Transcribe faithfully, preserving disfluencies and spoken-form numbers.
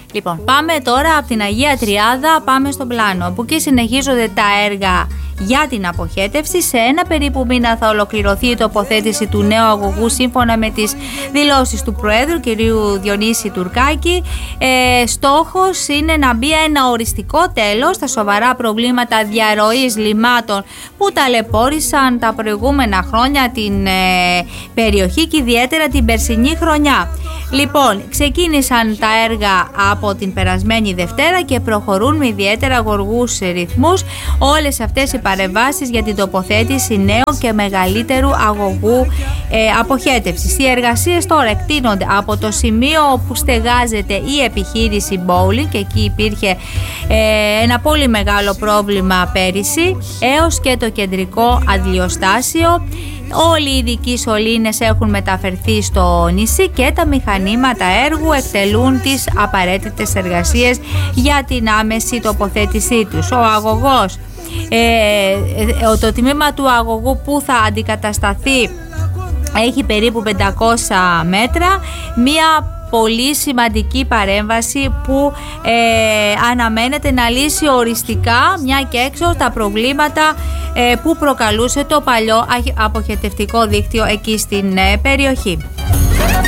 Λοιπόν, πάμε τώρα από την Αγία Τριάδα, πάμε στον Πλάνο, όπου εκεί συνεχίζονται τα έργα για την αποχέτευση. Σε ένα περίπου μήνα θα ολοκληρωθεί η τοποθέτηση του νέου αγωγού σύμφωνα με τις δηλώσεις του Προέδρου κ. Διονύση Τουρκάκη. Ε, στόχος είναι να μπει ένα οριστικό τέλος στα σοβαρά προβλήματα διαρροής λιμάτων που ταλαιπώρησαν τα προηγούμενα χρόνια την ε, περιοχή και ιδιαίτερα την περσινή χρονιά. Λοιπόν, ξεκίνησαν τα έργα από την περασμένη Δευτέρα και προχωρούν με ιδιαίτερα γοργούς ρυθμούς όλες αυτές οι παρεμβάσεις για την τοποθέτηση νέου και μεγαλύτερου αγωγού ε, αποχέτευσης. Οι εργασίες τώρα εκτείνονται από το σημείο όπου στεγάζεται η επιχείρηση Bowling, και εκεί υπήρχε ε, ένα πολύ μεγάλο πρόβλημα πέρυσι, έως και το κεντρικό αντλιοστάσιο. Όλοι οι ειδικοί σωλήνες έχουν μεταφερθεί στο νησί και τα μηχανήματα έργου εκτελούν τις απαραίτητες εργασίες για την άμεση τοποθέτησή τους. Ο αγωγός, ε, το τμήμα του αγωγού που θα αντικατασταθεί έχει περίπου πεντακόσια μέτρα, μία πολύ σημαντική παρέμβαση που ε, αναμένεται να λύσει οριστικά μια και έξω τα προβλήματα ε, που προκαλούσε το παλιό αποχετευτικό δίκτυο εκεί στην ε, περιοχή.